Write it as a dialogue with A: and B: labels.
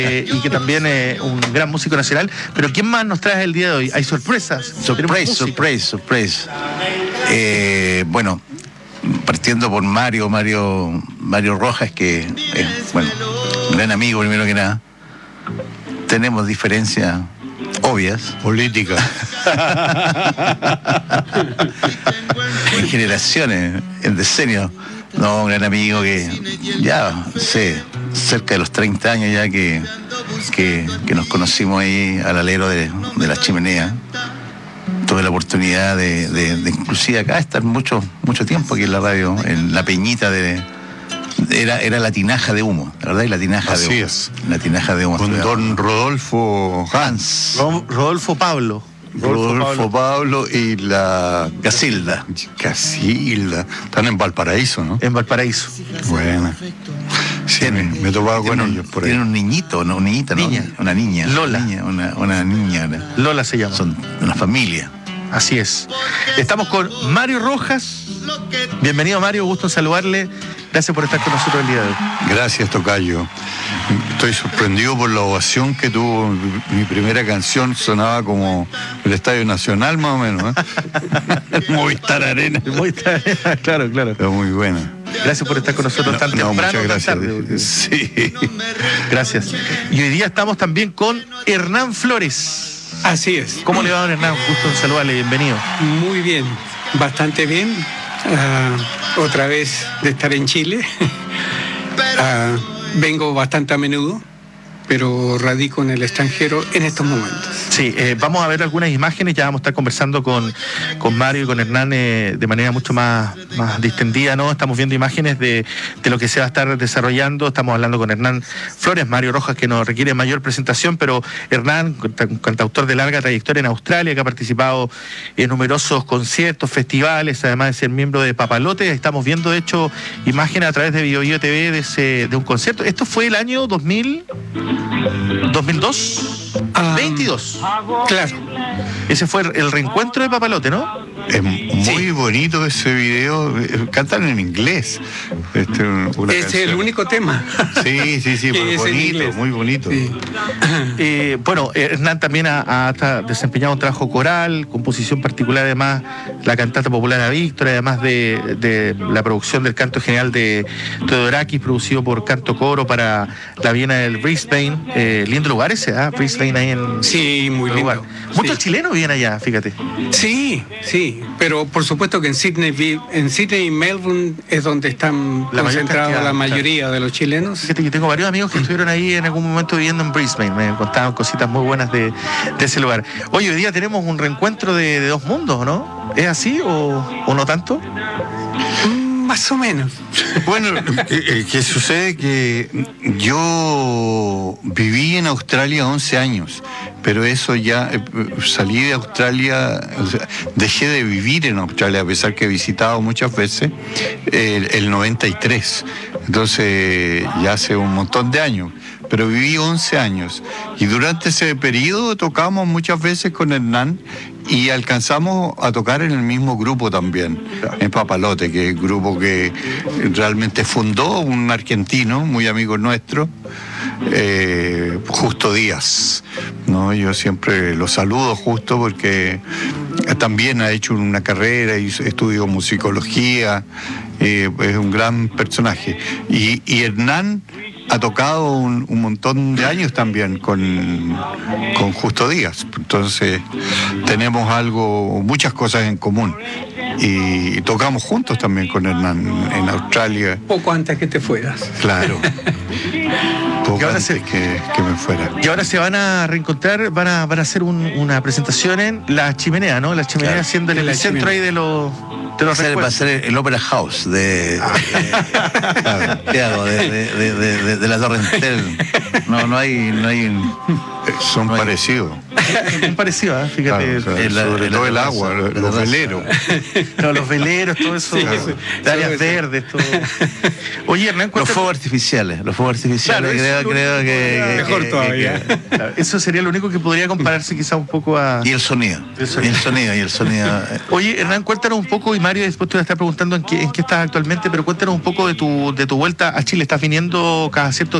A: y que también es un gran músico nacional. Pero ¿quién más nos trae el día de hoy? Hay sorpresas.
B: Sorpresa. Bueno, partiendo por Mario Rojas, que es, bueno, un gran amigo primero que nada. Tenemos diferencias obvias.
C: Política.
B: En generaciones, en decenios. No, un gran amigo que ya, sé, cerca de los 30 años ya que nos conocimos ahí al alero de la chimenea. Tuve la oportunidad de inclusive acá estar mucho tiempo aquí en la radio, en la peñita era la tinaja de humo, la verdad, y la tinaja de humo.
C: Así es.
B: La tinaja de humo.
C: Con don Rodolfo Hans.
A: Rodolfo Pablo.
C: Rodolfo Pablo y la
B: Casilda.
C: Están en Valparaíso, ¿no?
A: En Valparaíso.
C: Buena. Sí, me he topado con ellos por ahí.
B: Tienen un niñito, ¿no? Una niña.
A: Lola.
B: Una niña.
A: Lola se llama.
B: Son una familia.
A: Así es. Estamos con Mario Rojas. Bienvenido, Mario, gusto en saludarle. Gracias por estar con nosotros el día de hoy.
C: Gracias, tocayo. Estoy sorprendido por la ovación que tuvo. Mi primera canción sonaba como el Estadio Nacional, más o menos, ¿eh? Movistar Arena.
A: Movistar Arena, claro.
C: Pero muy buena.
A: Gracias por estar con nosotros tan temprano.
C: Muchas gracias.
A: Tan tarde.
C: Sí.
A: Gracias. Y hoy día estamos también con Hernán Flores.
D: Así es.
A: ¿Cómo le va, don Hernán? Gusto en saludarle, bienvenido.
D: Muy bien, bastante bien. Otra vez de estar en Chile. Vengo bastante a menudo, pero radico en el extranjero en estos momentos.
A: Sí, vamos a ver algunas imágenes, ya vamos a estar conversando con Mario y con Hernán de manera mucho más distendida, ¿no? Estamos viendo imágenes de lo que se va a estar desarrollando. Estamos hablando con Hernán Flores, Mario Rojas, que nos requiere mayor presentación, pero Hernán, cantautor de larga trayectoria en Australia, que ha participado en numerosos conciertos, festivales, además de ser miembro de Papalote. Estamos viendo, de hecho, imágenes a través de BioBio TV de un concierto. Esto fue el año 2002. 22.
D: Claro.
A: Ese fue el reencuentro de Papalote, ¿no?
C: Es muy bonito ese video. Cantan en inglés.
D: Es el único tema.
C: Sí,
D: es
C: bonito, muy bonito. Sí.
A: Bueno, Hernán también ha desempeñado un trabajo coral, composición particular, además, la cantata popular a Víctor, además de la producción del canto general de Teodorakis, producido por Canto Coro para la Viena del Brisbane. Lindo lugar ese, Brisbane ahí en...
D: Sí, muy lindo.
A: Lugar. Muchos chilenos vienen allá, fíjate.
D: Sí, pero por supuesto que en Sydney y Melbourne es donde están concentrados la mayoría de los chilenos.
A: Fíjate que tengo varios amigos que estuvieron ahí en algún momento viviendo en Brisbane, me contaban cositas muy buenas de ese lugar. Hoy día tenemos un reencuentro de dos mundos, ¿no? ¿Es así o no tanto?
D: Más o menos.
C: Bueno, que sucede que yo viví en Australia 11 años, pero eso ya, salí de Australia, o sea, dejé de vivir en Australia, a pesar que he visitado muchas veces, el 93. Entonces, ya hace un montón de años. Pero viví 11 años y durante ese periodo tocamos muchas veces con Hernán y alcanzamos a tocar en el mismo grupo también, en Papalote, que es el grupo que realmente fundó un argentino muy amigo nuestro, Justo Díaz, ¿no? Yo siempre lo saludo, Justo, porque también ha hecho una carrera y estudió musicología, es un gran personaje. Y Hernán ha tocado un montón de años también con Justo Díaz. Entonces tenemos muchas cosas en común. Y tocamos juntos también con Hernán en Australia.
D: Poco antes que te fueras.
C: Claro. Poco antes que me fuera.
A: Y ahora se van a reencontrar, van a hacer una presentación en La Chimenea, ¿no? La Chimenea, claro, siendo el centro ahí de los
B: va a ser el Opera House de la Torre Entel. No hay
C: son parecidos.
A: Son parecidos, fíjate.
C: Claro, sobre todo el agua, los veleros.
A: No, los veleros, todo eso, áreas verdes, todo. Oye, Hernán,
B: los fuegos artificiales, claro, creo que
D: mejor todavía.
A: Eso sería lo único que podría compararse quizá un poco a...
B: Y el sonido.
A: Oye, Hernán, cuéntanos un poco, y Mario después te voy a estar preguntando en qué estás actualmente, pero cuéntanos un poco de tu vuelta a Chile. ¿Estás viniendo cada cierto